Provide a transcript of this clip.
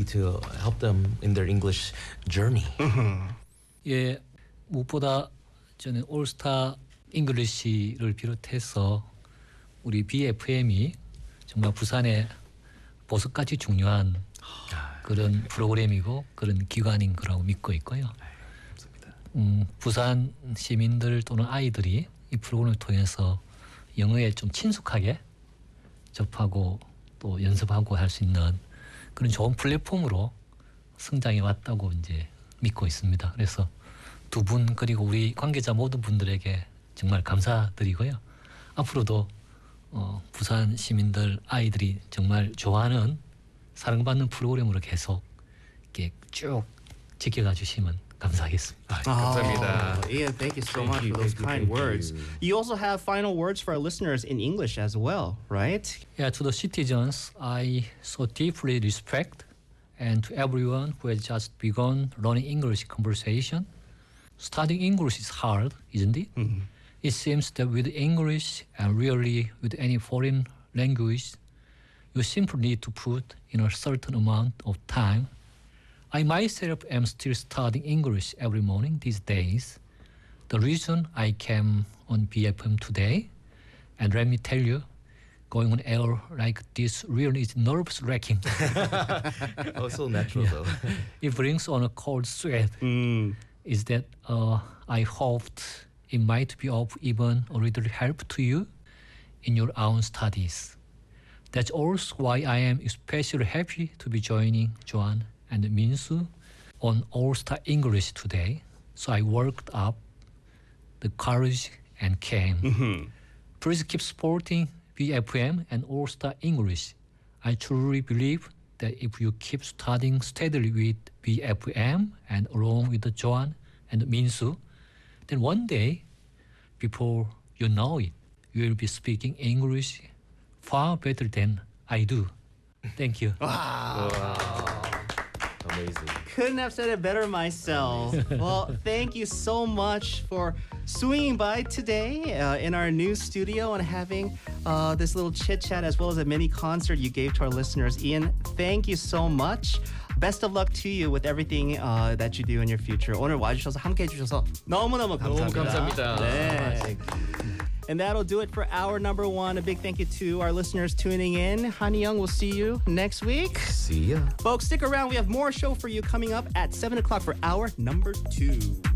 maybe to help them in their English journey. 예, 무엇보다 저는 올스타 잉글리시를 비롯해서 우리 BFM이 정말 부산의 보석같이 중요한 그런 프로그램이고 그런 기관인 거라고 믿고 있고요. 부산 시민들 또는 아이들이 이 프로그램을 통해서 영어에 좀 친숙하게 접하고 또 연습하고 할 수 있는 그런 좋은 플랫폼으로 성장해 왔다고 이제 믿고 있습니다. 그래서 두 분 그리고 우리 관계자 모든 분들에게 정말 감사드리고요. 앞으로도 부산 시민들 아이들이 정말 좋아하는 사랑받는 프로그램으로 계속 이렇게 쭉 지켜가 주시면 감사하겠습니다. 감사합니다. Ian, thank you so much you, for those thank you, kind thank words. you. You also have final words for our listeners in English as well, right? Yeah, to the citizens, I so deeply respect, and to everyone who has just begun learning English conversation. Studying English is hard, isn't it? It seems that with English and really with any foreign language, you simply need to put in a certain amount of time. I myself am still studying English every morning these days. The reason I came on BFM today, and let me tell you, going on air like this really is nerves-wracking. Oh, so natural though. It brings on a cold sweat. Is that I hoped it might be of even a little help to you in your own studies. That's also why I am especially happy to be joining Joan and Minsu on All Star English today. So I worked up the courage and came. Please keep supporting BFM and All Star English. I truly believe that if you keep studying steadily with BFM and along with Joan and Minsu, then one day, before you know it, you will be speaking English far better than I do. Thank you. Amazing. Couldn't have said it better myself. Well, thank you so much for swinging by today in our new studio and having this little chit chat as well as a mini concert you gave to our listeners. Ian, thank you so much. Best of luck to you with everything that you do in your future. 오늘 와주셔서 함께 해주셔서 너무너무 감사합니다. 너무 감사합니다. 네. And that'll do it for hour number one. A big thank you to our listeners tuning in. Han Young, we'll see you next week. See ya. Folks, stick around. We have more show for you coming up at 7 o'clock for hour number two.